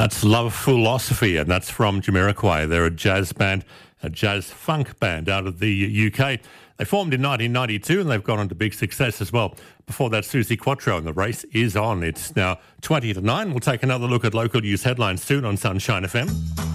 That's Love Philosophy, and that's from Jamiroquai. They're a jazz band, a jazz funk band out of the UK. They formed in 1992 and they've gone on to big success as well. Before that, Suzi Quatro, and the race is on. It's now 20 to 9. We'll take another look at local news headlines soon on Sunshine FM.